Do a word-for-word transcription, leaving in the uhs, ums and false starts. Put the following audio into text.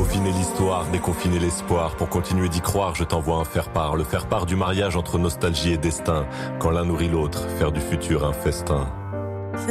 Peaufiner l'histoire, déconfiner l'espoir. Pour continuer d'y croire, je t'envoie un faire-part. Le faire-part du mariage entre nostalgie et destin. Quand l'un nourrit l'autre, faire du futur un festin.